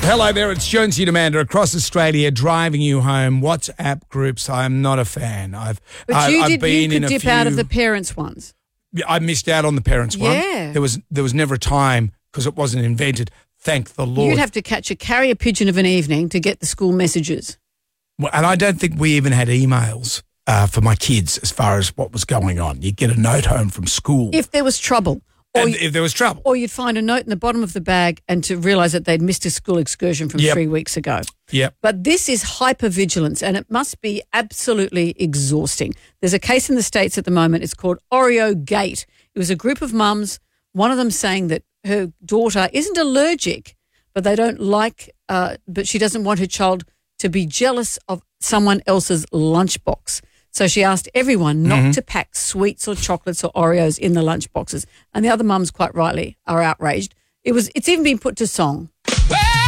Hello there, it's Jonesy and Amanda across Australia driving you home. WhatsApp groups, I'm not a fan. You could dip out of the parents' ones. I missed out on the parents' one. Yeah. There was never a time because it wasn't invented. Thank the Lord. You'd have to catch a carrier pigeon of an evening to get the school messages. Well, and I don't think we even had emails for my kids as far as what was going on. You'd get a note home from school. If there was trouble. If there was trouble. Or you'd find a note in the bottom of the bag and to realise that they'd missed a school excursion from 3 weeks ago. Yep. But this is hypervigilance and it must be absolutely exhausting. There's a case in the States at the moment. It's called Oreo Gate. It was a group of mums, one of them saying that her daughter isn't allergic, but they don't like, but she doesn't want her child to be jealous of someone else's lunchbox. So she asked everyone not to pack sweets or chocolates or Oreos in the lunchboxes. And the other mums, quite rightly, are outraged. It's even been put to song.